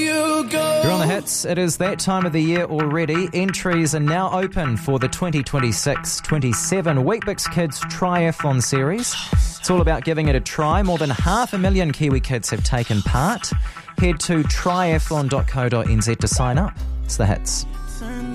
you go. You're on the hits. It is that time of the year already. Entries are now open for the 2026-27 Weet-Bix Kids Triathlon Series. It's all about giving it a try. More than 500,000 Kiwi kids have taken part. Head to triathlon.co.nz to sign up. It's the hits.